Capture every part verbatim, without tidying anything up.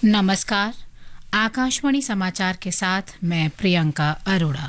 नमस्कार। आकाशवाणी समाचार के साथ मैं प्रियंका अरोड़ा।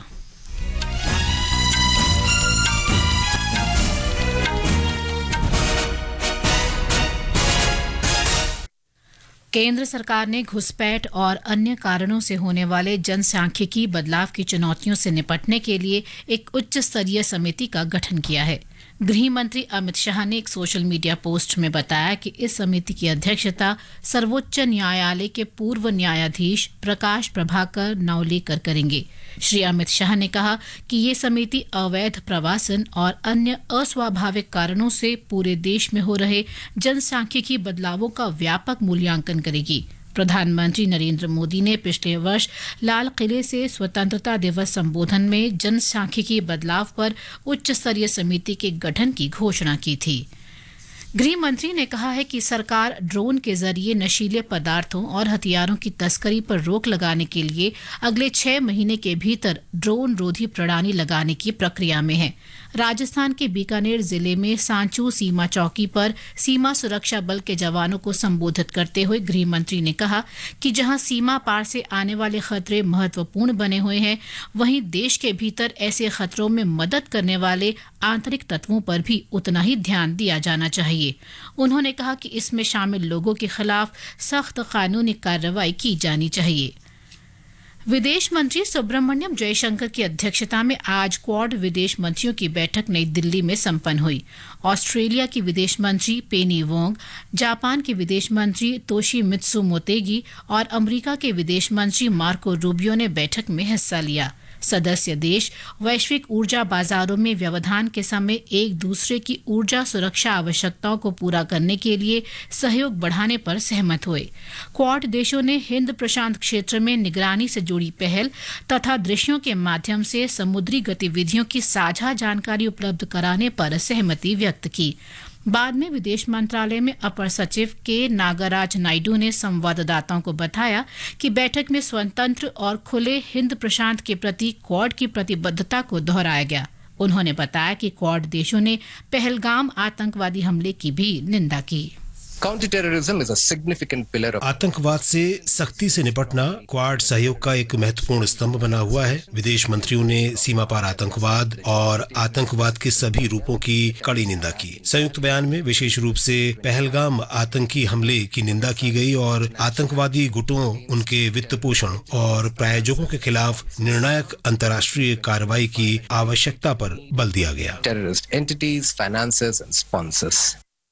केंद्र सरकार ने घुसपैठ और अन्य कारणों से होने वाले जनसांख्यिकी बदलाव की चुनौतियों से निपटने के लिए एक उच्च स्तरीय समिति का गठन किया है। गृह मंत्री अमित शाह ने एक सोशल मीडिया पोस्ट में बताया कि इस समिति की अध्यक्षता सर्वोच्च न्यायालय के पूर्व न्यायाधीश प्रकाश प्रभाकर नवलेकर करेंगे। श्री अमित शाह ने कहा कि ये समिति अवैध प्रवासन और अन्य अस्वाभाविक कारणों से पूरे देश में हो रहे जनसांख्यिकी बदलावों का व्यापक मूल्यांकन करेगी। प्रधानमंत्री नरेंद्र मोदी ने पिछले वर्ष लाल किले से स्वतंत्रता दिवस संबोधन में जनसांख्यिकी बदलाव पर उच्च स्तरीय समिति के गठन की घोषणा की थी। गृह मंत्री ने कहा है कि सरकार ड्रोन के जरिए नशीले पदार्थों और हथियारों की तस्करी पर रोक लगाने के लिए अगले छह महीने के भीतर ड्रोन रोधी प्रणाली लगाने की प्रक्रिया में है। राजस्थान के बीकानेर जिले में सांचू सीमा चौकी पर सीमा सुरक्षा बल के जवानों को संबोधित करते हुए गृह मंत्री ने कहा कि जहां सीमा पार से आने वाले खतरे महत्वपूर्ण बने हुए हैं, वहीं देश के भीतर ऐसे खतरों में मदद करने वाले आंतरिक तत्वों पर भी उतना ही ध्यान दिया जाना चाहिए। उन्होंने कहा कि इसमें शामिल लोगों के खिलाफ सख्त कानूनी कार्रवाई की जानी चाहिए। विदेश मंत्री सुब्रमण्यम जयशंकर की अध्यक्षता में आज क्वाड विदेश मंत्रियों की बैठक नई दिल्ली में संपन्न हुई। ऑस्ट्रेलिया की विदेश मंत्री पेनी वोंग, जापान के विदेश मंत्री तोशिमित्सु मोतेगी और अमेरिका के विदेश मंत्री मार्को रूबियो ने बैठक में हिस्सा लिया। सदस्य देश वैश्विक ऊर्जा बाजारों में व्यवधान के समय एक दूसरे की ऊर्जा सुरक्षा आवश्यकताओं को पूरा करने के लिए सहयोग बढ़ाने पर सहमत हुए। क्वाड देशों ने हिंद प्रशांत क्षेत्र में निगरानी से जुड़ी पहल तथा दृश्यों के माध्यम से समुद्री गतिविधियों की साझा जानकारी उपलब्ध कराने पर सहमति व्यक्त की। बाद में विदेश मंत्रालय में अपर सचिव के नागराज नायडू ने संवाददाताओं को बताया कि बैठक में स्वतंत्र और खुले हिंद प्रशांत के प्रति क्वाड की प्रतिबद्धता को दोहराया गया। उन्होंने बताया कि क्वाड देशों ने पहलगाम आतंकवादी हमले की भी निंदा की। Counter-terrorism is a significant pillar of आतंकवाद से सख्ती से निपटना क्वाड सहयोग का एक महत्वपूर्ण स्तंभ बना हुआ है। विदेश मंत्रियों ने सीमा पार आतंकवाद और आतंकवाद के सभी रूपों की कड़ी निंदा की। संयुक्त बयान में विशेष रूप से पहलगाम आतंकी हमले की निंदा की गई और आतंकवादी गुटों, उनके वित्त पोषण और प्रायोजकों के खिलाफ निर्णायक अंतर्राष्ट्रीय कार्रवाई की आवश्यकता पर बल दिया गया। terrorist entities, finances and sponsors.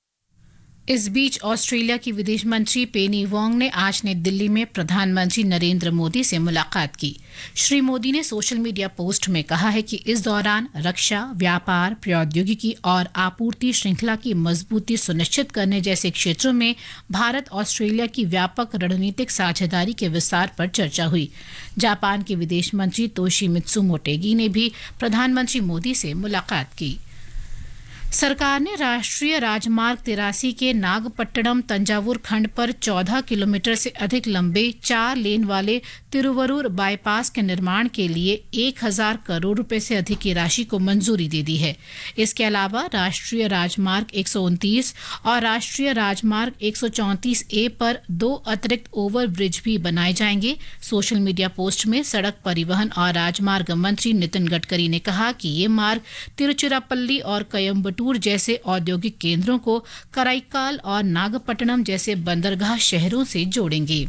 इस बीच ऑस्ट्रेलिया की विदेश मंत्री पेनी वोंग ने आज नई दिल्ली में प्रधानमंत्री नरेंद्र मोदी से मुलाकात की। श्री मोदी ने सोशल मीडिया पोस्ट में कहा है कि इस दौरान रक्षा, व्यापार, प्रौद्योगिकी और आपूर्ति श्रृंखला की मजबूती सुनिश्चित करने जैसे क्षेत्रों में भारत ऑस्ट्रेलिया की व्यापक रणनीतिक साझेदारी के विस्तार पर चर्चा हुई। जापान के विदेश मंत्री तोशिमित्सु मोटेगी ने भी प्रधानमंत्री मोदी से मुलाकात की। सरकार ने राष्ट्रीय राजमार्ग तिरासी के नागपट्टनम तंजावुर खंड पर चौदह किलोमीटर से अधिक लंबे चार लेन वाले तिरुवरूर बाईपास के निर्माण के लिए एक हजार करोड़ रुपए से अधिक की राशि को मंजूरी दे दी है। इसके अलावा राष्ट्रीय राजमार्ग एक सौ उनतीस और राष्ट्रीय राजमार्ग एक सौ चौंतीस ए पर दो अतिरिक्त ओवर ब्रिज भी बनाए जाएंगे। सोशल मीडिया पोस्ट में सड़क परिवहन और राजमार्ग मंत्री नितिन गडकरी ने कहा कि ये मार्ग तिरुचिरापल्ली और कोयम्बटूर जैसे औद्योगिक केंद्रों को कराईकाल और नागपट्टनम जैसे बंदरगाह शहरों से जोड़ेंगे।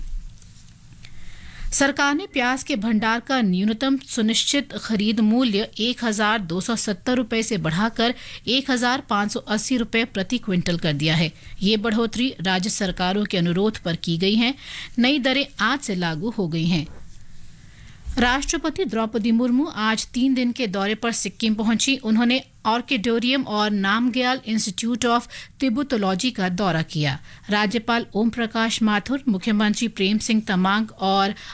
सरकार ने प्याज के भंडार का न्यूनतम सुनिश्चित खरीद मूल्य एक हजार दो सौ सत्तर रुपए से बढ़ाकर एक हजार पाँच सौ अस्सी रुपए प्रति क्विंटल कर दिया है। ये बढ़ोतरी राज्य सरकारों के अनुरोध पर की गई है। नई दरें आज से लागू हो गई हैं। राष्ट्रपति द्रौपदी मुर्मू आज तीन दिन के दौरे पर सिक्किम पहुंची। उन्होंने ऑर्किडोरियम और नामग्याल इंस्टीट्यूट ऑफ तिब्बतोलॉजी का दौरा किया। राज्यपाल ओम प्रकाश माथुर, मुख्यमंत्री प्रेम सिंह तमांग और